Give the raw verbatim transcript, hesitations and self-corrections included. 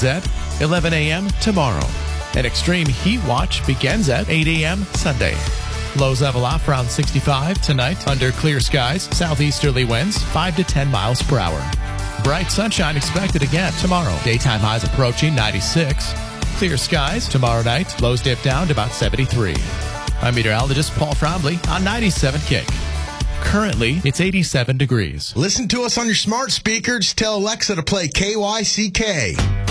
begins at eleven a.m. tomorrow. An extreme heat watch begins at eight a.m. Sunday. Lows level off around sixty-five tonight under clear skies. Southeasterly winds five to ten miles per hour. Bright sunshine expected again tomorrow. Daytime highs approaching ninety-six. Clear skies tomorrow night. Lows dip down to about seventy-three. I'm meteorologist Paul Frombley on ninety-seven Kick. Currently, it's eighty-seven degrees. Listen to us on your smart speakers. Tell Alexa to play K Y C K.